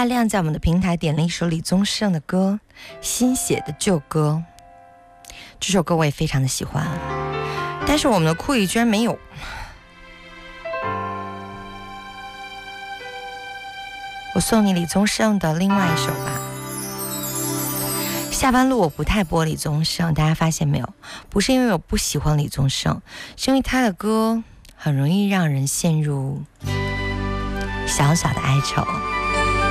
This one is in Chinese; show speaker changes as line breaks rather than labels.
大亮在我们的平台点了一首李宗盛的歌，新写的旧歌。这首歌我也非常的喜欢，但是我们的酷语居然没有。我送你李宗盛的另外一首吧。下班路我不太播李宗盛，大家发现没有？不是因为我不喜欢李宗盛，是因为他的歌很容易让人陷入小小的哀愁。